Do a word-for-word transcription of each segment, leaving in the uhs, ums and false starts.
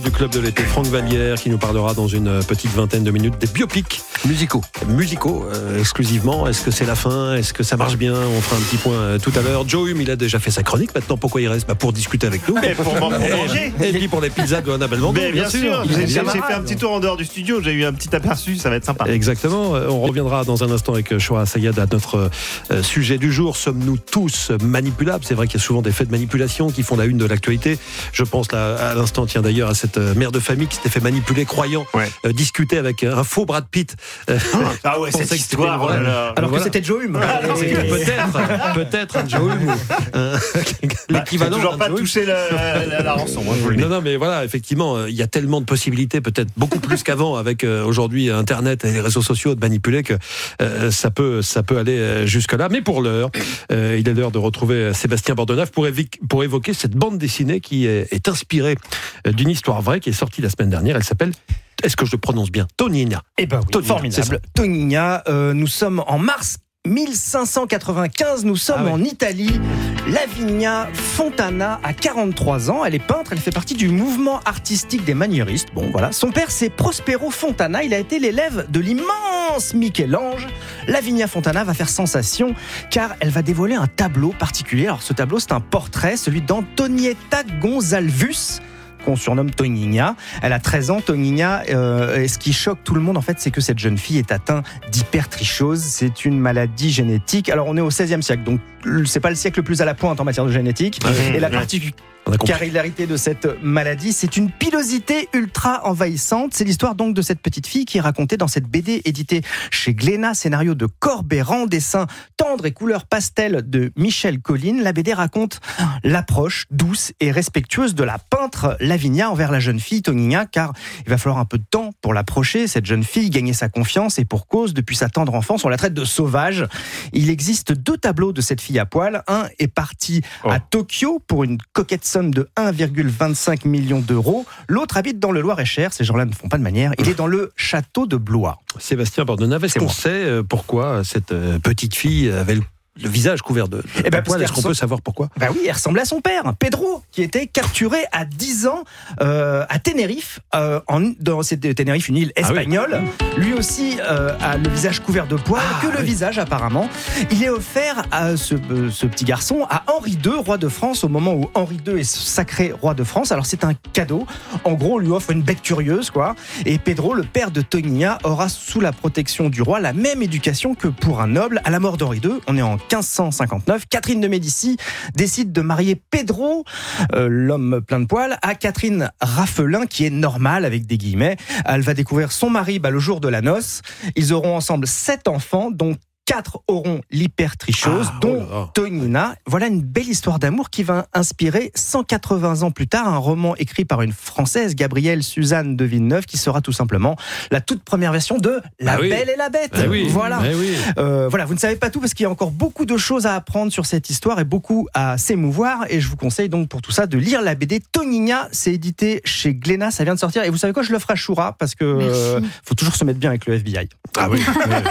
Du club de l'été, Franck Vallière qui nous parlera dans une petite vingtaine de minutes des biopics musicaux. Musicaux euh, exclusivement. Est-ce que c'est la fin? Est-ce que ça marche bien? On fera un petit point euh, tout à l'heure. Joe Hume, il a déjà fait sa chronique. Maintenant, pourquoi il reste? Bah, pour discuter avec nous. Mais pour manger. Et puis pour les pizzas de Anna Belmondo. Mais bien, bien sûr. sûr. J'ai, j'ai fait un petit tour en dehors du studio. J'ai eu un petit aperçu. Ça va être sympa. Exactement. On reviendra dans un instant avec Shoah Sayed à notre euh, sujet du jour. Sommes-nous tous manipulables? C'est vrai qu'il y a souvent des faits de manipulation qui font la une de l'actualité. Je pense là, à l'instant, tiens d'ailleurs, à cette euh, mère de famille qui s'était fait manipuler, croyant ouais. euh, discuter avec un faux Brad Pitt. Euh, ah ouais, cette histoire. Voilà. Alors, Alors voilà. que c'était Joe Hume. Ah, non, c'était peut-être, peut-être un Joe Hume. Euh, l'équivalent. Bah, toujours pas touché la, la, la, la rançon. Moi, je vous le dis. Non, non, mais voilà, effectivement, il y a tellement de possibilités, peut-être beaucoup plus qu'avant, avec euh, aujourd'hui Internet et les réseaux sociaux, de manipuler que euh, ça peut, ça peut aller jusque-là. Mais pour l'heure, euh, il est l'heure de retrouver Sébastien Bordenave pour, évi- pour évoquer cette bande dessinée qui est, est inspirée d'une histoire vraie qui est sortie la semaine dernière. Elle s'appelle, est-ce que je le prononce bien, Tonina? Eh ben oui, Tonina, formidable. Tonina, euh, nous sommes en mars mille cinq cent quatre-vingt-quinze, nous sommes ah ouais. en Italie. Lavinia Fontana a quarante-trois ans, elle est peintre, elle fait partie du mouvement artistique des maniéristes. Bon voilà, son père c'est Prospero Fontana, il a été l'élève de l'immense Michel-Ange. Lavinia Fontana va faire sensation car elle va dévoiler un tableau particulier. Alors ce tableau c'est un portrait, celui d'Antonietta Gonzalvus, qu'on surnomme Tonina. Elle a treize ans, Tonina. Euh, et ce qui choque tout le monde, en fait, c'est que cette jeune fille est atteinte d'hypertrichose. C'est une maladie génétique. Alors, on est au seizième siècle, donc c'est pas le siècle le plus à la pointe en matière de génétique. Mmh, et la particularité de cette maladie, c'est une pilosité ultra envahissante. C'est l'histoire donc de cette petite fille qui est racontée dans cette B D éditée chez Glénat, scénario de Corbeyran, dessin tendre et couleur pastel de Michel Colline. La B D raconte l'approche douce et respectueuse de la peintre Lavinia envers la jeune fille Tonina, car il va falloir un peu de temps pour l'approcher, cette jeune fille, gagner sa confiance, et pour cause, depuis sa tendre enfance, on la traite de sauvage. Il existe deux tableaux de cette fille à poil. Un est parti oh. à Tokyo pour une coquette somme de un virgule vingt-cinq million d'euros. L'autre habite dans le Loir-et-Cher. Ces gens-là ne font pas de manière. Il est dans le château de Blois. Sébastien Bordenave, est-ce C'est qu'on moi. sait pourquoi cette petite fille avait le le visage couvert de, de eh ben, poils? Est-ce qu'on peut savoir pourquoi? Bah oui, elle ressemblait à son père, Pedro, qui était capturé à dix ans euh, à Tenerife, euh, en, dans cette Tenerife, une île espagnole. Ah oui. Lui aussi euh, a le visage couvert de poils, ah, que le oui. visage apparemment. Il est offert à ce, euh, ce petit garçon à Henri deux, roi de France, au moment où Henri deux est sacré roi de France. Alors c'est un cadeau. En gros, on lui offre une bête curieuse, quoi. Et Pedro, le père de Tonina, aura sous la protection du roi la même éducation que pour un noble. À la mort d'Henri deux, on est en quinze cent cinquante-neuf, Catherine de Médicis décide de marier Pedro, euh, l'homme plein de poils, à Catherine Raffelin, qui est normale, avec des guillemets. Elle va découvrir son mari bah, le jour de la noce. Ils auront ensemble sept enfants, dont quatre auront l'hypertrichose, ah, dont oh Tonina. Voilà une belle histoire d'amour qui va inspirer cent quatre-vingts ans plus tard un roman écrit par une Française, Gabrielle Suzanne de Villeneuve, qui sera tout simplement la toute première version de La bah Belle oui. et la Bête. Bah oui. Voilà. Bah oui. Euh, voilà, vous ne savez pas tout parce qu'il y a encore beaucoup de choses à apprendre sur cette histoire et beaucoup à s'émouvoir. Et je vous conseille donc pour tout ça de lire la B D Tonina. C'est édité chez Glénat, ça vient de sortir. Et vous savez quoi, je le ferai à Choura parce que euh, faut toujours se mettre bien avec le F B I. Ah oui.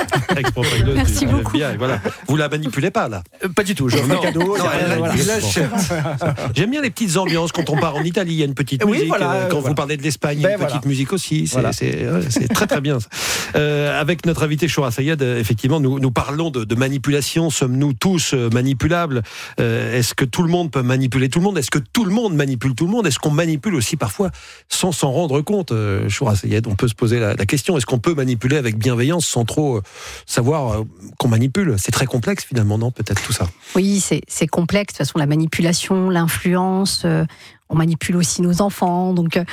Merci beaucoup. F B I, voilà. Vous la manipulez pas là? euh, Pas du tout. Je fais un cadeau. Non, elle, voilà. J'aime bien les petites ambiances quand on part en Italie. Il y a une petite musique. Oui, voilà, quand euh, vous voilà. parlez de l'Espagne, il y a une ben, petite voilà. musique aussi. C'est, voilà. c'est, c'est très très bien. Euh, avec notre invité Shoah Sayed, effectivement, nous, nous parlons de, de manipulation. Sommes-nous tous manipulables? euh, Est-ce que tout le monde peut manipuler tout le monde? Est-ce que tout le monde manipule tout le monde? Est-ce qu'on manipule aussi parfois sans s'en rendre compte? euh, Shoah Sayed, on peut se poser la, la question. Est-ce qu'on peut manipuler avec bienveillance sans trop euh, savoir euh, qu'on manipule? C'est très complexe finalement, non? Peut-être tout ça. Oui, c'est, c'est complexe. De toute façon, la manipulation, l'influence, euh, on manipule aussi nos enfants. Donc, euh,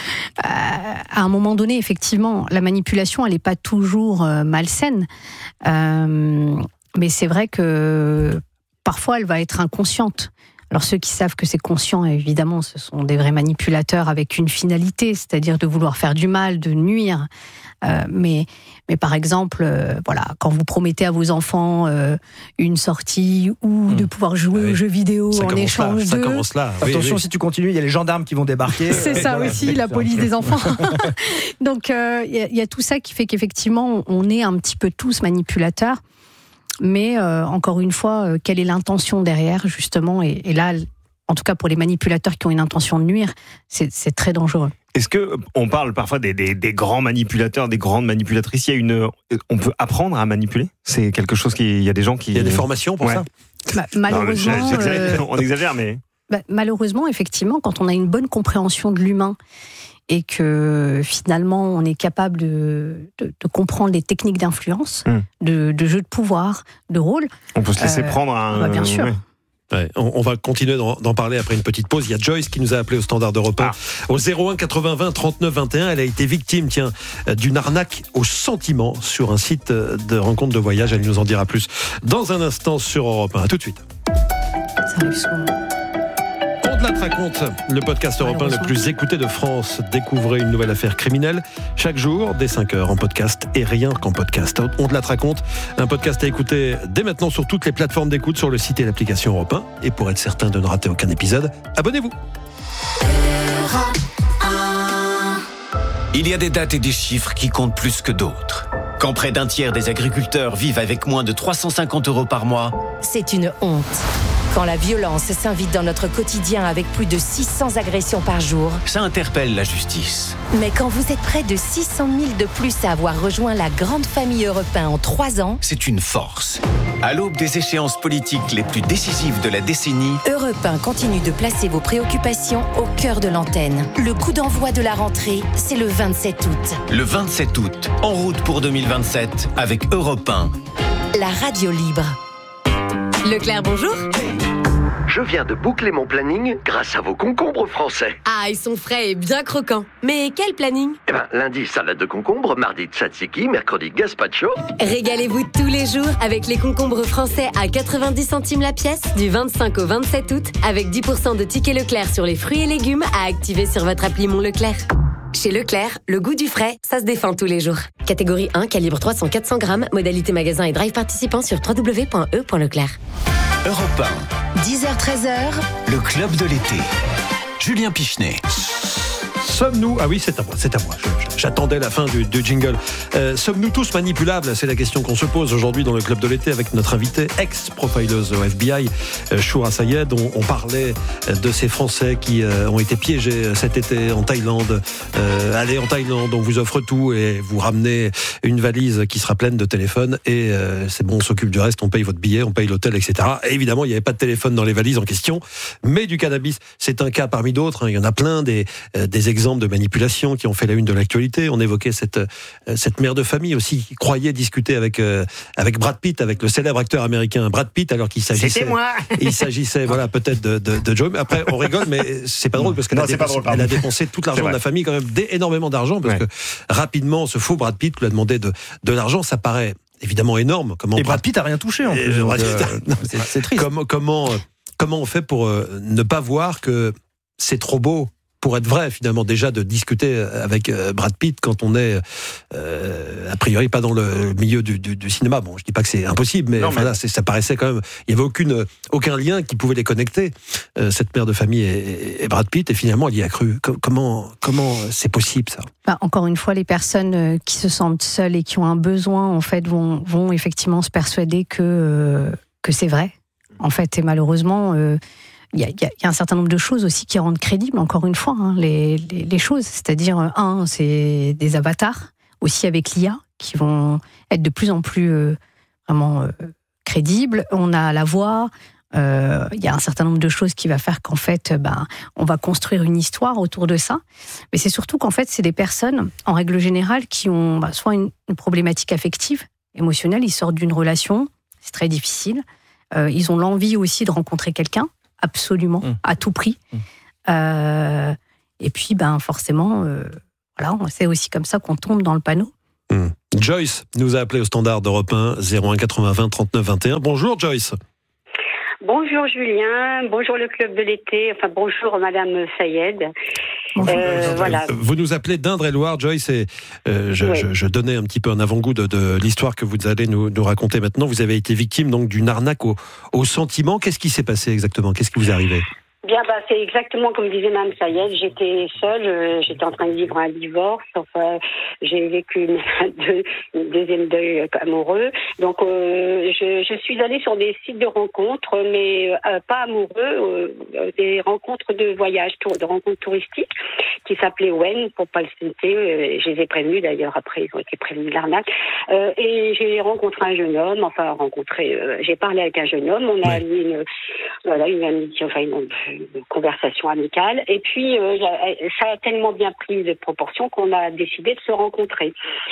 à un moment donné, effectivement, la manipulation, elle n'est pas toujours euh, malsaine. Euh, mais c'est vrai que parfois, elle va être inconsciente. Alors ceux qui savent que c'est conscient, évidemment, ce sont des vrais manipulateurs avec une finalité, c'est-à-dire de vouloir faire du mal, de nuire. Euh, mais, mais par exemple, euh, voilà, quand vous promettez à vos enfants euh, une sortie ou mmh. de pouvoir jouer ah oui. aux jeux vidéo ça en échange là, de... Ça commence là. Oui, Attention, oui. si tu continues, il y a les gendarmes qui vont débarquer. C'est euh, ça voilà. aussi, la police des enfants. Donc il euh, y, y a tout ça qui fait qu'effectivement, on est un petit peu tous manipulateurs. Mais euh, encore une fois, euh, quelle est l'intention derrière, justement, et, et là, en tout cas pour les manipulateurs qui ont une intention de nuire, c'est, c'est très dangereux. Est-ce que on parle parfois des, des, des grands manipulateurs, des grandes manipulatrices? Il y a une, on peut apprendre à manipuler? C'est quelque chose qui, il y a des gens qui. Il y a des formations pour ouais. ça. Bah, malheureusement, non, euh... on exagère, mais. Bah, malheureusement, effectivement, quand on a une bonne compréhension de l'humain et que finalement on est capable de, de, de comprendre les techniques d'influence, mmh. de, de jeu de pouvoir, de rôle. On peut se laisser euh, prendre à un. Bah, bien sûr. Ouais. Ouais, on, on va continuer d'en, d'en parler après une petite pause. Il y a Joyce qui nous a appelé au standard d'Europe un, ah. au zéro un quatre-vingts vingt trente-neuf vingt et un. Elle a été victime, tiens, d'une arnaque au sentiment sur un site de rencontre de voyage. Elle nous en dira plus dans un instant sur Europe un. À tout de suite. Ça arrive souvent. On te la raconte, le podcast européen le plus écouté de France. Découvrez une nouvelle affaire criminelle chaque jour dès cinq heures en podcast et rien qu'en podcast. On te la raconte, un podcast à écouter dès maintenant sur toutes les plateformes d'écoute, sur le site et l'application Europe un. Et pour être certain de ne rater aucun épisode, abonnez-vous. Il y a des dates et des chiffres qui comptent plus que d'autres. Quand près d'un tiers des agriculteurs vivent avec moins de trois cent cinquante euros par mois, c'est une honte. Quand la violence s'invite dans notre quotidien avec plus de six cents agressions par jour, ça interpelle la justice. Mais quand vous êtes près de six cent mille de plus à avoir rejoint la grande famille Europe un en trois ans, c'est une force. À l'aube des échéances politiques les plus décisives de la décennie, Europe un continue de placer vos préoccupations au cœur de l'antenne. Le coup d'envoi de la rentrée, c'est le vingt-sept août. Le vingt-sept août, en route pour deux mille vingt-sept avec Europe un. La radio libre. Leclerc, bonjour. Je viens de boucler mon planning grâce à vos concombres français. Ah, ils sont frais et bien croquants. Mais quel planning? Eh ben, lundi, salade de concombre, mardi, tzatziki, mercredi, gazpacho. Régalez-vous tous les jours avec les concombres français à quatre-vingt-dix centimes la pièce du vingt-cinq au vingt-sept août, avec dix pour cent de tickets Leclerc sur les fruits et légumes à activer sur votre appli Mon Leclerc. Chez Leclerc, le goût du frais, ça se défend tous les jours. Catégorie un, calibre trois cents à quatre cents grammes, modalité magasin et drive participant sur w w w point e point leclerc. Europe un. dix heures treize heures. Le club de l'été. Julien Pichenet. Sommes-nous... Ah oui, c'est à moi, c'est à moi. J'attendais la fin du, du jingle. Euh, sommes-nous tous manipulables? C'est la question qu'on se pose aujourd'hui dans le club de l'été avec notre invité, ex-profileuse au F B I, Choura Sayed. On, on parlait de ces Français qui euh, ont été piégés cet été en Thaïlande. Euh, allez en Thaïlande, on vous offre tout et vous ramenez une valise qui sera pleine de téléphones et euh, c'est bon, on s'occupe du reste, on paye votre billet, on paye l'hôtel, et cetera. Et évidemment, il n'y avait pas de téléphone dans les valises en question, mais du cannabis, c'est un cas parmi d'autres. Hein. Il y en a plein des, euh, des exemples de manipulation qui ont fait la une de l'actualité. On évoquait cette, cette mère de famille aussi qui croyait discuter avec, euh, avec Brad Pitt, avec le célèbre acteur américain Brad Pitt, alors qu'il s'agissait... C'était moi. Il s'agissait, voilà, peut-être de, de, de Joe. Mais après, on rigole, mais c'est pas drôle parce qu'elle non, a, dépensé, drôle, elle a dépensé tout l'argent de la famille, quand même, énormément d'argent, parce ouais. que rapidement, ce faux Brad Pitt lui a demandé de, de l'argent. Ça paraît évidemment énorme. Comment Et Brad Pitt a rien touché, en plus. Donc, euh, c'est, c'est triste. Comment, comment, comment on fait pour euh, ne pas voir que c'est trop beau pour être vrai, finalement, déjà de discuter avec Brad Pitt quand on est euh, a priori pas dans le milieu du, du, du cinéma. Bon, je dis pas que c'est impossible, mais, non, enfin, mais... Là, c'est, ça paraissait quand même. Il y avait aucune aucun lien qui pouvait les connecter, euh, cette mère de famille et, et Brad Pitt. Et finalement, elle y a cru. Comment comment c'est possible ça? Bah, encore une fois, les personnes qui se sentent seules et qui ont un besoin, en fait, vont vont effectivement se persuader que euh, que c'est vrai. En fait, et malheureusement. Euh, Il y, a, il y a un certain nombre de choses aussi qui rendent crédibles, encore une fois, hein, les, les, les choses. C'est-à-dire, un, c'est des avatars, aussi avec l'I A, qui vont être de plus en plus euh, vraiment euh, crédibles. On a la voix, euh, il y a un certain nombre de choses qui va faire qu'en fait, ben, on va construire une histoire autour de ça. Mais c'est surtout qu'en fait, c'est des personnes, en règle générale, qui ont ben, soit une, une problématique affective, émotionnelle, ils sortent d'une relation, c'est très difficile. Euh, ils ont l'envie aussi de rencontrer quelqu'un, absolument, mmh. à tout prix. Mmh. Euh, et puis, ben, forcément, euh, voilà, c'est aussi comme ça qu'on tombe dans le panneau. Mmh. Joyce nous a appelé au standard d'Europe un, zéro un quatre-vingts vingt trente-neuf vingt et un. Bonjour Joyce. Bonjour Julien, bonjour le club de l'été, enfin bonjour Madame Sayed. Euh, voilà. Vous nous appelez d'Indre-et-Loire, Joyce, et euh, je, oui. je, je donnais un petit peu un avant-goût de, de l'histoire que vous allez nous, nous raconter maintenant. Vous avez été victime donc d'une arnaque au, au sentiment. Qu'est-ce qui s'est passé exactement? Qu'est-ce qui vous est arrivé? Bien, bah, c'est exactement comme disait Mme Sayed. J'étais seule, euh, j'étais en train de vivre un divorce. Enfin, j'ai vécu une, deux, une deuxième deuil amoureux. Donc, euh, je, je suis allée sur des sites de rencontres, mais euh, pas amoureux, euh, des rencontres de voyage, de rencontres touristiques, qui s'appelaient Wen, pour pas le citer. Euh, je les ai prévenus d'ailleurs. Après, ils ont été prévenus de l'arnaque. Euh, et j'ai rencontré un jeune homme. Enfin, rencontré. Euh, j'ai parlé avec un jeune homme. On a eu une, voilà, une amitié, enfin une une conversation amicale, et puis euh, ça a tellement bien pris de proportions qu'on a décidé de se rencontrer.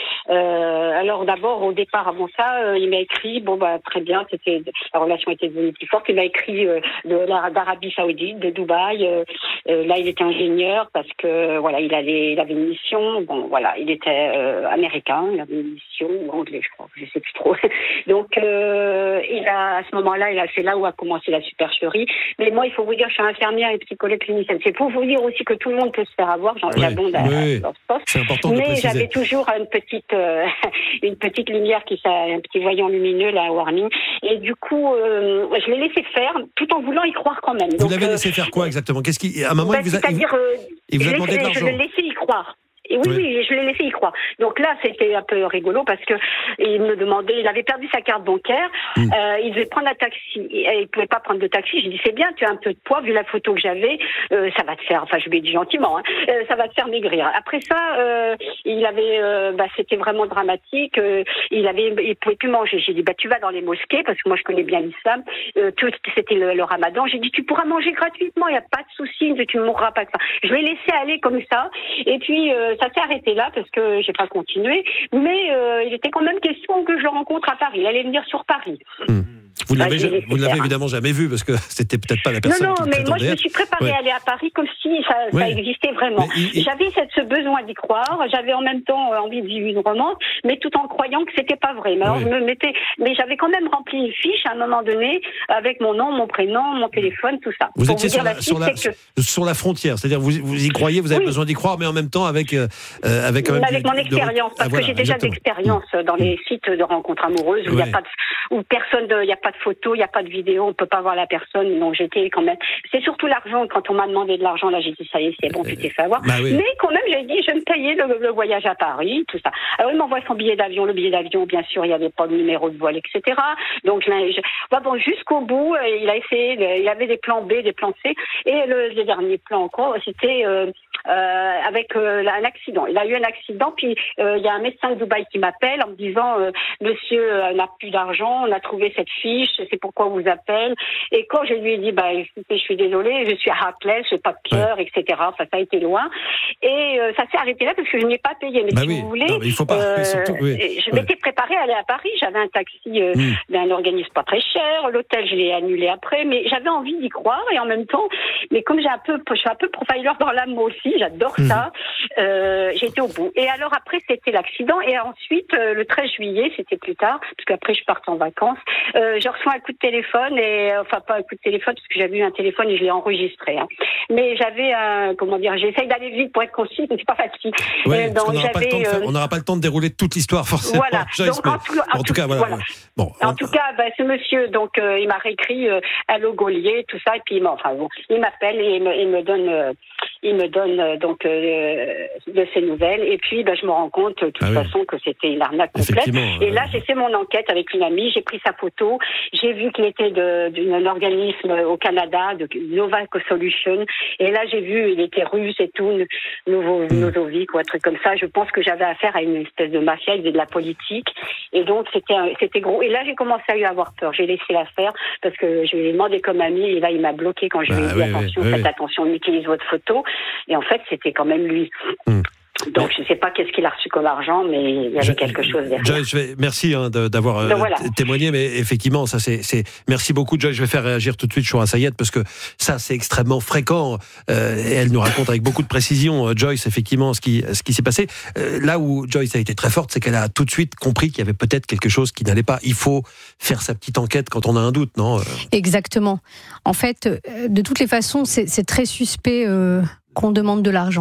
Euh, alors d'abord, au départ, avant ça, euh, il m'a écrit, bon bah très bien, c'était la relation était devenue plus forte. Il m'a écrit euh, de d'Arabie Saoudite, de Dubaï. Euh, euh, là, il était ingénieur parce que voilà, il allait, il avait une mission. Bon voilà, il était euh, américain, il avait une mission ou anglais, je crois, je sais plus trop. Donc euh, il a à ce moment-là, il a c'est là où a commencé la supercherie. Mais moi, il faut vous dire, je suis infirmière et psychologue clinicienne. C'est pour vous dire aussi que tout le monde peut se faire avoir. J'en, oui, j'abonde à, oui, à, à ce poste. C'est important de mais préciser. J'avais toujours une petite, euh, une petite lumière qui, un petit voyant lumineux, là, warning. Et du coup, euh, je l'ai laissé faire, tout en voulant y croire quand même. Vous Donc, l'avez euh, laissé faire quoi exactement? Qu'est-ce qui, à un moment, bah, il vous a, c'est-à-dire, euh, il vous a je demandé de je l'argent? l'ai laissé y croire. Et oui, oui, oui, je l'ai laissé y croire. Donc là, c'était un peu rigolo parce que il me demandait, il avait perdu sa carte bancaire, mmh. euh, il devait prendre un taxi, et il pouvait pas prendre de taxi. J'ai dit c'est bien, tu as un peu de poids vu la photo que j'avais, euh, ça va te faire, enfin je lui ai dit gentiment, hein, euh, ça va te faire maigrir. Après ça, euh, il avait, euh, bah c'était vraiment dramatique. Euh, il avait, il pouvait plus manger. J'ai dit bah tu vas dans les mosquées parce que moi je connais bien l'islam. Euh, tout, c'était le, le Ramadan. J'ai dit tu pourras manger gratuitement, il y a pas de souci, tu ne mourras pas de ça. Je l'ai laissé aller comme ça, et puis euh, ça s'est arrêté là parce que j'ai pas continué, mais euh, il était quand même question que je le rencontre à Paris. Il allait venir sur Paris. Mmh. Vous bah, l'avez, ja- vous l'avez évidemment jamais vu parce que c'était peut-être pas la personne. Non, non, qui mais moi je me suis préparée ouais. à aller à Paris comme si ça, ouais. ça existait vraiment. Il, il... J'avais cette, ce besoin d'y croire. J'avais en même temps euh, envie de vivre une romance, mais tout en croyant que c'était pas vrai. Mais, alors, ouais. je me mettais, mais j'avais quand même rempli une fiche à un moment donné avec mon nom, mon prénom, mon téléphone, tout ça. Vous Pour étiez vous sur, la, la sur, la, que... sur la frontière, c'est-à-dire vous, vous y croyez, vous avez oui. besoin d'y croire, mais en même temps avec euh, avec, quand même avec du, mon expérience, de... parce ah, voilà, que j'ai déjà exactement. d'expérience dans les sites de rencontres amoureuses où il ouais. y a pas de, où personne, il y a pas de photos, il y a pas de vidéos, on peut pas voir la personne. Donc j'étais quand même. C'est surtout l'argent. Quand on m'a demandé de l'argent, là j'ai dit ça y est, c'est bon, tu t'es fait avoir. Bah oui. Mais quand même, j'ai dit je vais me payer le, le voyage à Paris, tout ça. Alors il m'envoie son billet d'avion. Le billet d'avion, bien sûr, il n'y avait pas de numéro de vol, et cetera. Donc je, je, bah bon, jusqu'au bout, il a essayé. De, il avait des plans B, des plans C, et le, le dernier plan encore, c'était euh, euh, avec euh, un accident. Il a eu un accident, puis euh, il y a un médecin de Dubaï qui m'appelle en me disant euh, Monsieur euh, n'a plus d'argent, on a trouvé cette fiche, c'est pourquoi on vous appelle. Et quand je lui ai dit bah écoutez, je suis désolée, je suis à Raclès, je n'ai pas de cœur, ouais. et cetera. Enfin, ça a été loin. Et euh, ça s'est arrêté là parce que je n'ai pas payé. Mais bah si oui. vous voulez, non, il faut pas. Euh, surtout, oui. je ouais. m'étais préparée à aller à Paris. J'avais un taxi euh, mm. d'un organisme pas très cher. L'hôtel, je l'ai annulé après, mais j'avais envie d'y croire. Et en même temps, mais comme j'ai un peu, je suis un peu profiler dans l'âme moi aussi, j'adore mm. ça. Euh, j'ai été au bout. Et alors après, c'était l'accident. Et ensuite, euh, le treize juillet, c'était plus tard, parce qu'après je partais en vacances. Euh, je reçois un coup de téléphone et enfin pas un coup de téléphone parce que j'avais eu un téléphone et je l'ai enregistré. Hein. Mais j'avais un, comment dire, j'essaye d'aller vite pour être concise, mais c'est pas facile. Ouais, euh, donc, on n'aura pas, euh... pas le temps de dérouler toute l'histoire forcément. Voilà. Joyce, donc, en, tout, en, en tout cas, voilà. voilà. Bon, en on... tout cas, bah, ce monsieur, donc, euh, il m'a réécrit euh, Allô Gaulier, tout ça, et puis, enfin bon, il m'appelle et il me, il me donne, euh, il me donne euh, donc euh, de ses nouvelles. Et puis, bah, je me rends compte de toute ah, façon oui. que c'était une arnaque complète. Et là, j'ai fait mon enquête avec une amie, j'ai pris sa photo, j'ai vu qu'il était de, d'un organisme au Canada, de Nova Solution. Et là, j'ai vu, il était russe et tout, nouveau, mmh. Nozovic ou un truc comme ça. Je pense que j'avais affaire à une espèce de mafia, il faisait de la politique. Et donc, c'était, c'était gros. Et là, j'ai commencé à lui avoir peur. J'ai laissé l'affaire parce que je lui ai demandé comme ami. Et là, il m'a bloqué quand je lui ai dit ah, oui, attention, oui, faites oui. attention, on utilise votre photo. Et en fait, c'était quand même lui. Mmh. Donc, je ne sais pas qu'est-ce qu'il a reçu comme argent, mais il y avait je, quelque chose derrière. Joyce, je vais, merci hein, de, d'avoir euh, voilà. témoigné, mais effectivement, ça c'est, c'est. Merci beaucoup, Joyce. Je vais faire réagir tout de suite Choura Sayed parce que ça c'est extrêmement fréquent. Euh, et elle nous raconte avec beaucoup de précision, Joyce, effectivement, ce qui, ce qui s'est passé. Euh, là où Joyce a été très forte, c'est qu'elle a tout de suite compris qu'il y avait peut-être quelque chose qui n'allait pas. Il faut faire sa petite enquête quand on a un doute, non ? Exactement. En fait, de toutes les façons, c'est, c'est très suspect euh, qu'on demande de l'argent.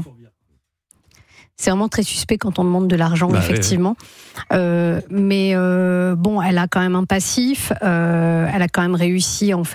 C'est vraiment très suspect quand on demande de l'argent, bah, effectivement. Oui, oui. Euh, mais euh, bon, elle a quand même un passif. Euh, elle a quand même réussi, en fait.